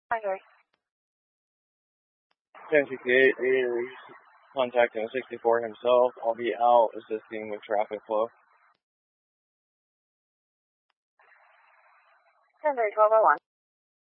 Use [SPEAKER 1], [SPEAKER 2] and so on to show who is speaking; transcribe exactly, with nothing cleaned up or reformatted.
[SPEAKER 1] Hi, Gary.
[SPEAKER 2] ten sixty-eight, is contacting sixty-four himself. I'll be out assisting with traffic flow.
[SPEAKER 1] ten thirty, twelve oh one.